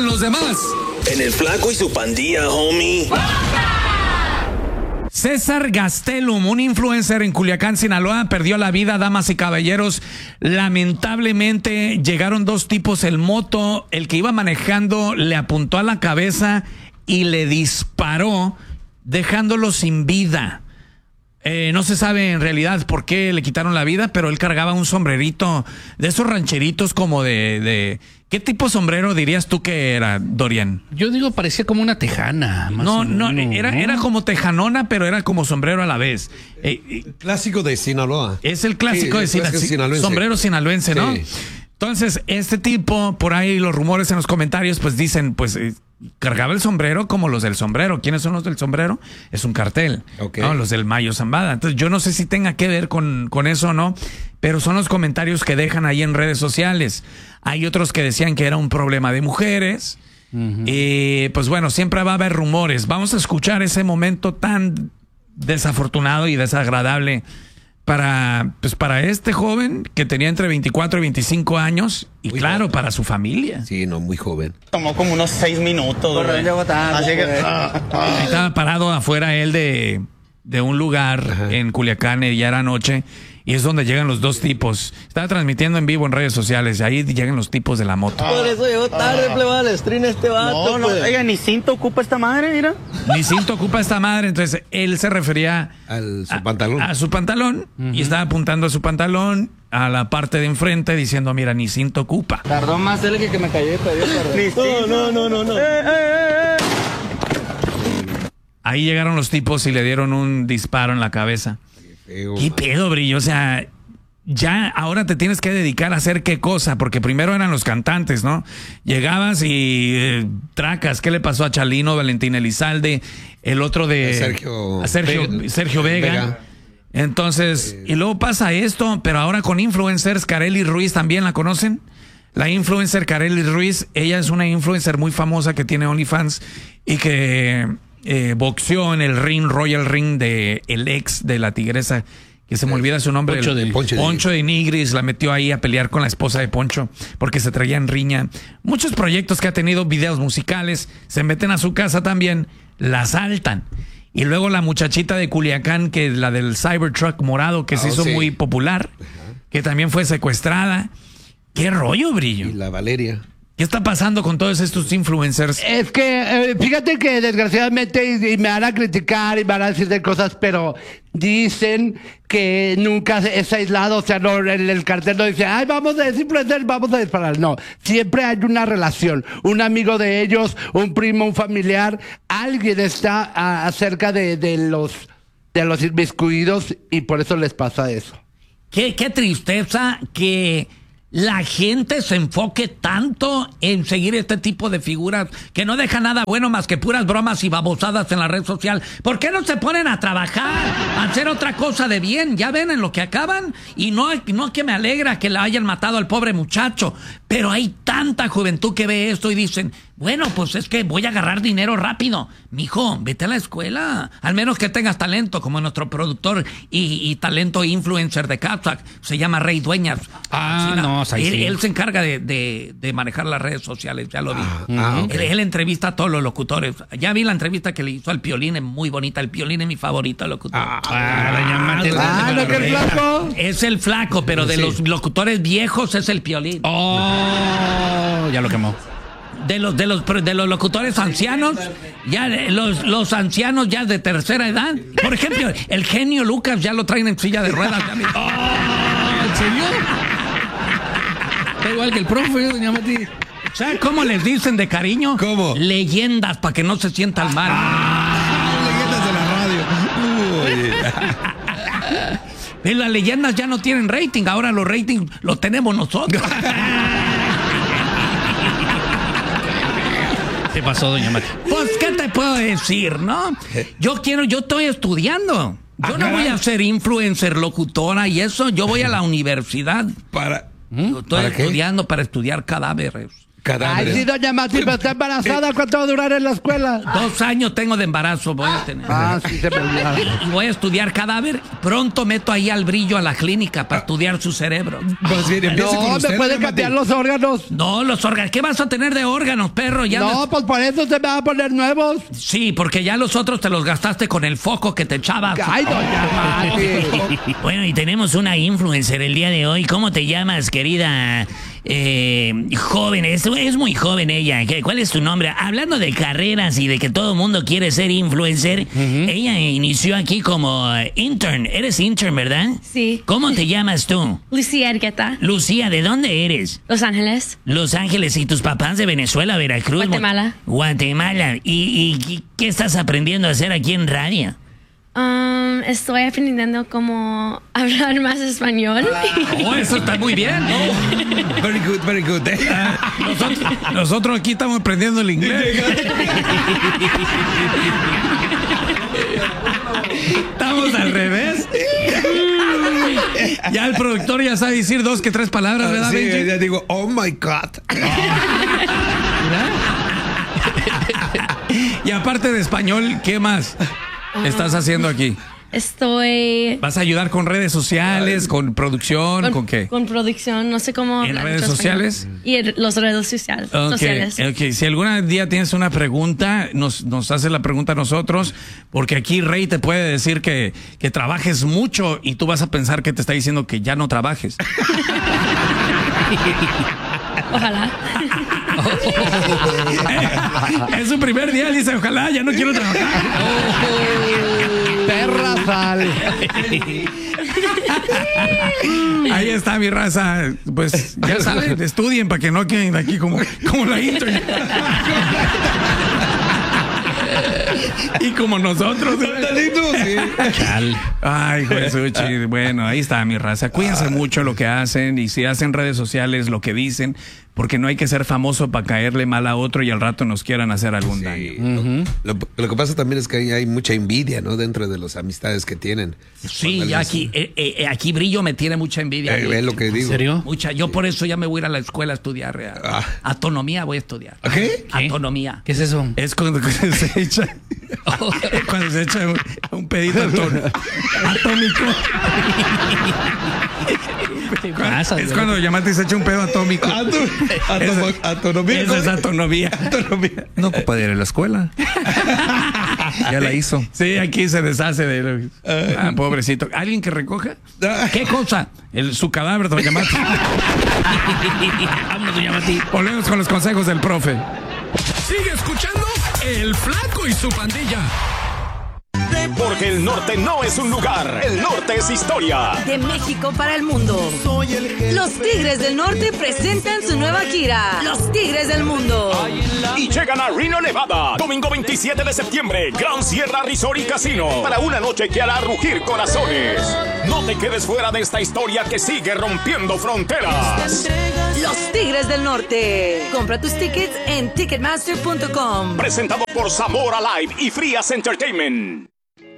los demás. En el Flaco y su pandilla, homie. César Gastelum, un influencer en Culiacán, Sinaloa, perdió la vida, damas y caballeros. Lamentablemente llegaron dos tipos en moto. El que iba manejando le apuntó a la cabeza y le disparó, dejándolo sin vida. No se sabe en realidad por qué le quitaron la vida, pero él cargaba un sombrerito de esos rancheritos como de... ¿Qué tipo de sombrero dirías tú que era, Dorian? Yo digo, parecía como una tejana. No, era como tejanona, pero era como sombrero a la vez. Clásico de Sinaloa. Es el clásico de sinaloense. Sombrero sinaloense, ¿no? Sí. Entonces, este tipo, por ahí los rumores en los comentarios, pues dicen, pues... cargaba el sombrero como los del sombrero. ¿Quiénes son los del sombrero? Es un cartel, ¿no? Los del Mayo Zambada. Entonces yo no sé si tenga que ver con eso o no, pero son los comentarios que dejan ahí en redes sociales. Hay otros que decían que era un problema de mujeres. Pues bueno, siempre va a haber rumores. Vamos a escuchar ese momento tan desafortunado y desagradable para este joven que tenía entre 24 y 25 años y muy claro, joven. Para su familia. Sí, no, muy joven. Tomó como unos 6 minutos. Así que... Estaba parado afuera él de un lugar en Culiacán, ya era noche, y es donde llegan los dos tipos. Estaba transmitiendo en vivo en redes sociales, y ahí llegan los tipos de la moto. Por eso llegó tarde, plebal, stream este vato. No, pues. Oiga, ni cinto ocupa esta madre, mira. Ni cinto ocupa esta madre, entonces él se refería a su pantalón, y estaba apuntando a su pantalón, a la parte de enfrente, diciendo, mira, ni cinto ocupa. Tardó más él que me cayó y perdió. No. Ahí llegaron los tipos y le dieron un disparo en la cabeza. ¿Qué pedo, Brillo? O sea, ya ahora te tienes que dedicar a hacer qué cosa, porque primero eran los cantantes, ¿no? Llegabas y tracas, ¿qué le pasó a Chalino, Valentín Elizalde, el otro de Sergio Vega? Entonces, y luego pasa esto, pero ahora con influencers. Kareli Ruiz también, ¿la conocen? La influencer Kareli Ruiz, ella es una influencer muy famosa que tiene OnlyFans y que boxeó en el ring, Royal Ring de el ex de la tigresa, que se me olvida su nombre, Poncho de Nigris, la metió ahí a pelear con la esposa de Poncho porque se traían riña. Muchos proyectos que ha tenido, videos musicales, se meten a su casa también, la asaltan. Y luego la muchachita de Culiacán, que es la del Cybertruck morado, que se hizo muy popular, que también fue secuestrada. ¿Qué rollo, Brillo? Y la Valeria. ¿Qué está pasando con todos estos influencers? Es que, fíjate que desgraciadamente, y me van a criticar y me van a decir de cosas, pero dicen que nunca es aislado. O sea, no, el cartel no dice, ay, vamos a disparar. No, siempre hay una relación. Un amigo de ellos, un primo, un familiar, alguien está acerca de los inmiscuidos y por eso les pasa eso. Qué tristeza que la gente se enfoque tanto en seguir este tipo de figuras que no deja nada bueno más que puras bromas y babosadas en la red social. ¿Por qué no se ponen a trabajar, a hacer otra cosa de bien? Ya ven en lo que acaban. Y no que me alegra que le hayan matado al pobre muchacho, pero hay tanta juventud que ve esto y dicen, bueno, pues es que voy a agarrar dinero rápido. Mijo, vete a la escuela. Al menos que tengas talento, como nuestro productor y talento influencer de Capsac. Se llama Rey Dueñas. Él se encarga de manejar las redes sociales, ya lo vi. Él entrevista a todos los locutores. Ya vi la entrevista que le hizo al Piolín, es muy bonita. El Piolín es mi favorito locutor. ¿El Flaco? Es el Flaco, pero de los locutores viejos es el Piolín. Ya lo quemó. De los locutores ancianos, ya los ancianos ya de tercera edad. Por ejemplo, el genio Lucas ya lo traen en silla de ruedas. ¿En serio? Está igual que el profe, doña Mati. ¿Sabes cómo les dicen de cariño? ¿Cómo? Leyendas, para que no se sientan mal. Leyendas de la radio. Pero las leyendas ya no tienen rating, ahora los ratings los tenemos nosotros. ¿Qué pasó, doña Mati? Pues, ¿qué te puedo decir, no? Yo estoy estudiando. Yo no voy a ser influencer, locutora y eso. Yo voy a la universidad. ¿Para estoy estudiando para estudiar cadáveres. cadáveres. Ay, sí, doña Mati, pero está embarazada. ¿Cuánto va a durar en la escuela? 2 años tengo de embarazo, voy a tener. Sí, se me olvidaba. Y voy a estudiar cadáver. Pronto meto ahí al Brillo a la clínica para estudiar su cerebro. Pues bien, empiece con No, usted, me pueden doña cambiar Mati. los órganos. No, los órganos. ¿Qué vas a tener de órganos, perro? Ya No, pues por eso se me van a poner nuevos. Sí, porque ya los otros te los gastaste con el foco que te echabas. Ay, doña Mati. Bueno, y tenemos una influencer el día de hoy. ¿Cómo te llamas, querida joven? Es muy joven ella. ¿Cuál es tu nombre? Hablando de carreras y de que todo el mundo quiere ser influencer, ella inició aquí como intern. Eres intern, ¿verdad? Sí. ¿Cómo te llamas tú? Lucía Ergueta, Lucía, ¿de dónde eres? Los Ángeles. Los Ángeles. ¿Y tus papás de Venezuela, Veracruz? Guatemala. Guatemala. ¿Y qué estás aprendiendo a hacer aquí en radio? Estoy aprendiendo cómo hablar más español. Oh, eso está muy bien, ¿no? Very good, very good. Nosotros aquí estamos aprendiendo el inglés. Estamos al revés. Ya el productor ya sabe decir 2 que 3 palabras, ¿verdad, Sí, Benji? ya digo, oh my God. Y aparte de español, ¿qué más estás haciendo aquí? Estoy ¿Vas a ayudar con redes sociales, con producción, con qué? con producción, no sé cómo ¿En hablar redes mucho español. sociales? Y los redes sociales. Ok. Si algún día tienes una pregunta, nos haces la pregunta a nosotros, porque aquí Rey te puede decir que trabajes mucho y tú vas a pensar que te está diciendo que ya no trabajes. Ojalá. Es su primer día, dice, ojalá, ya no quiero trabajar. Perra sal. Ahí está mi raza. Pues ya saben, estudien para que no queden aquí como la intro. Y como nosotros. Ay, Jesuchi. Bueno, ahí está mi raza. Cuídense mucho lo que hacen y si hacen redes sociales, lo que dicen, porque no hay que ser famoso para caerle mal a otro y al rato nos quieran hacer algún daño. Lo que pasa también es que hay mucha envidia, ¿no? Dentro de las amistades que tienen. Sí, ya aquí Brillo me tiene mucha envidia. Es lo que digo. ¿En serio? Mucha. Yo por eso ya me voy a ir a la escuela a estudiar. Autonomía voy a estudiar. ¿Qué? Autonomía. ¿Qué es eso? Es cuando se echa un pedito atómico. ¿Qué pasa? Es cuando Yamati se echa un pedo atómico. Autonomía. Esa es autonomía. No, compadre, en la escuela. Ya la hizo. Sí, aquí se deshace de... pobrecito. ¿Alguien que recoja? ¿Qué cosa? Su cadáver, don Yamati. Vámonos, doña Mati. Volvemos con los consejos del profe. Sigue escuchando El Flaco y su pandilla. Porque el norte no es un lugar, el norte es historia. De México para el mundo. Los Tigres del Norte presentan su nueva gira. Los Tigres del Mundo. Y llegan a Reno, Nevada, domingo 27 de septiembre, Gran Sierra Resort y Casino, para una noche que hará rugir corazones. No te quedes fuera de esta historia que sigue rompiendo fronteras. Los Tigres del Norte. Compra tus tickets en Ticketmaster.com. Presentado por Zamora Live y Frias Entertainment.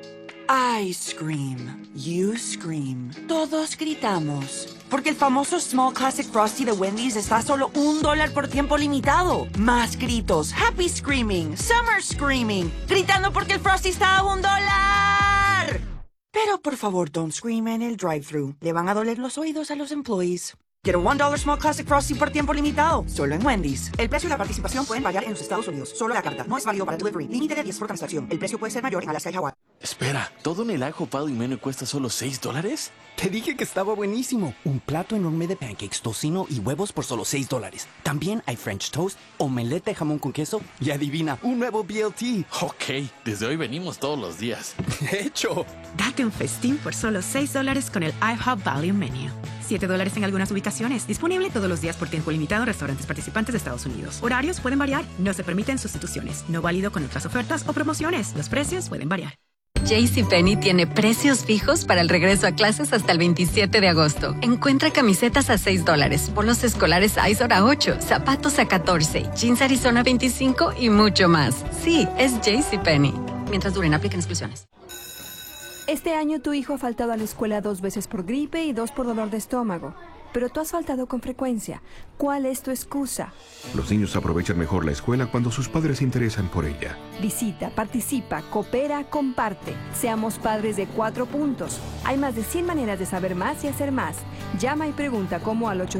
I scream, you scream, todos gritamos. Porque el famoso Small Classic Frosty de Wendy's está a solo $1 por tiempo limitado. Más gritos, happy screaming, summer screaming, gritando porque el Frosty está a $1. Pero por favor, don't scream en el drive-thru. Le van a doler los oídos a los employees. Quiero $1 Small Classic Frosty por tiempo limitado, solo en Wendy's. El precio y la participación pueden variar en los Estados Unidos. Solo la carta, no es válido para delivery. Límite de 10 por transacción. El precio puede ser mayor en Alaska y Hawái. Espera, ¿todo en el ajo Pal y Menú cuesta solo $6? Te dije que estaba buenísimo. Un plato enorme de pancakes, tocino y huevos por solo $6. También hay French toast, omelette de jamón con queso y adivina, un nuevo BLT. Ok, desde hoy venimos todos los días. ¡Hecho! Date un festín por solo $6 con el IHOP Value Menu. $7 en algunas ubicaciones. Disponible todos los días por tiempo limitado en restaurantes participantes de Estados Unidos. Horarios pueden variar. No se permiten sustituciones. No válido con otras ofertas o promociones. Los precios pueden variar. JCPenney tiene precios fijos para el regreso a clases hasta el 27 de agosto. Encuentra camisetas a $6, polos escolares Izor a $8, zapatos a $14, jeans Arizona 25 y mucho más. Sí, es JCPenney. Mientras duren, apliquen exclusiones. Este año tu hijo ha faltado a la escuela 2 veces por gripe y 2 por dolor de estómago. pero tú has faltado con frecuencia. ¿Cuál es tu excusa? Los niños aprovechan mejor la escuela cuando sus padres se interesan por ella. Visita, participa, coopera, comparte. Seamos padres de 4 puntos. Hay más de 100 maneras de saber más y hacer más. Llama y pregunta cómo al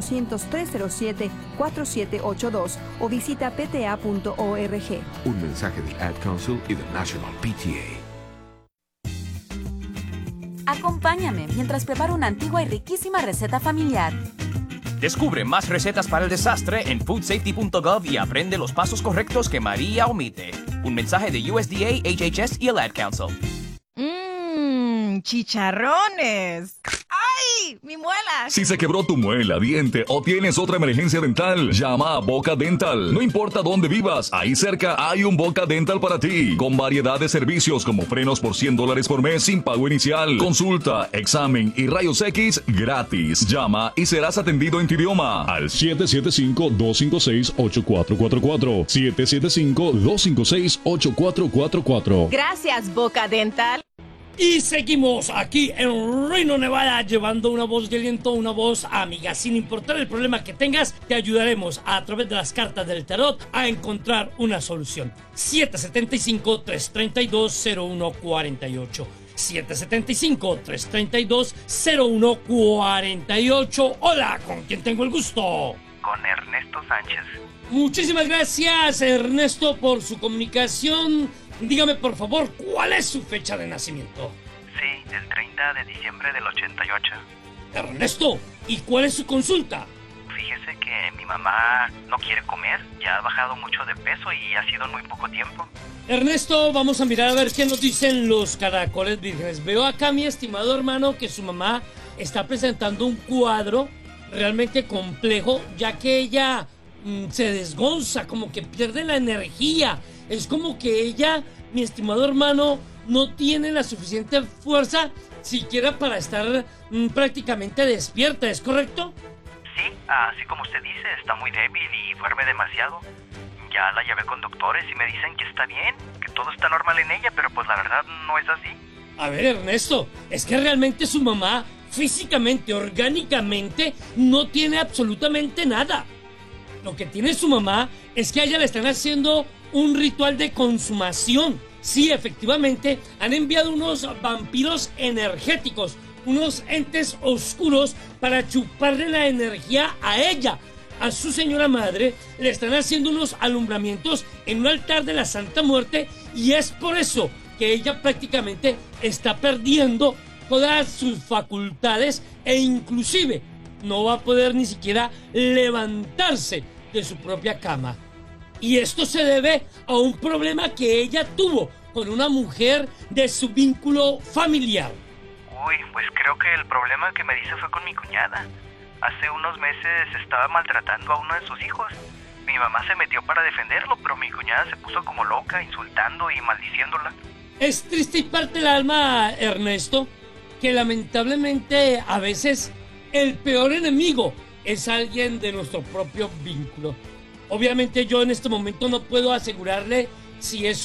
800-307-4782 o visita pta.org. Un mensaje del Ad Council y del National PTA. Acompáñame mientras preparo una antigua y riquísima receta familiar. Descubre más recetas para el desastre en foodsafety.gov y aprende los pasos correctos que María omite. Un mensaje de USDA, HHS y el Ad Council. Chicharrones. ¡Ay! ¡Mi muela! Si se quebró tu muela, diente o tienes otra emergencia dental, llama a Boca Dental. No importa dónde vivas, ahí cerca hay un Boca Dental para ti. Con variedad de servicios como frenos por $100 por mes sin pago inicial, consulta, examen y rayos X gratis. Llama y serás atendido en tu idioma al 775-256-8444. 775-256-8444. Gracias, Boca Dental. Y seguimos aquí en Reno, Nevada, llevando una voz de aliento, una voz amiga. Sin importar el problema que tengas, te ayudaremos a través de las cartas del tarot a encontrar una solución. 775-332-0148. 775-332-0148. Hola, ¿con quién tengo el gusto? Con Ernesto Sánchez. Muchísimas gracias, Ernesto, por su comunicación. Dígame, por favor, ¿cuál es su fecha de nacimiento? Sí, el 30 de diciembre del 88. Ernesto, ¿y cuál es su consulta? Fíjese que mi mamá no quiere comer, ya ha bajado mucho de peso y ha sido en muy poco tiempo. Ernesto, vamos a mirar a ver qué nos dicen los caracoles vírgenes. Veo acá, mi estimado hermano, que su mamá está presentando un cuadro realmente complejo, ya que ella se desgonza, como que pierde la energía. Es como que ella, mi estimado hermano, no tiene la suficiente fuerza siquiera para estar prácticamente despierta, ¿es correcto? Sí, así como usted dice, está muy débil y duerme demasiado. Ya la llevé con doctores y me dicen que está bien, que todo está normal en ella, pero pues la verdad no es así. A ver, Ernesto, es que realmente su mamá, físicamente, orgánicamente, no tiene absolutamente nada. Lo que tiene su mamá es que a ella le están haciendo un ritual de consumación. Sí, efectivamente, han enviado unos vampiros energéticos, unos entes oscuros para chuparle la energía a ella. A su señora madre le están haciendo unos alumbramientos en un altar de la Santa Muerte y es por eso que ella prácticamente está perdiendo todas sus facultades e inclusive no va a poder ni siquiera levantarse de su propia cama. Y esto se debe a un problema que ella tuvo con una mujer de su vínculo familiar. Uy, pues creo que el problema que me dice fue con mi cuñada. Hace unos meses estaba maltratando a uno de sus hijos. Mi mamá se metió para defenderlo, pero mi cuñada se puso como loca, insultando y maldiciéndola. Es triste y parte el alma, Ernesto, que lamentablemente a veces el peor enemigo es alguien de nuestro propio vínculo. Obviamente yo en este momento no puedo asegurarle si es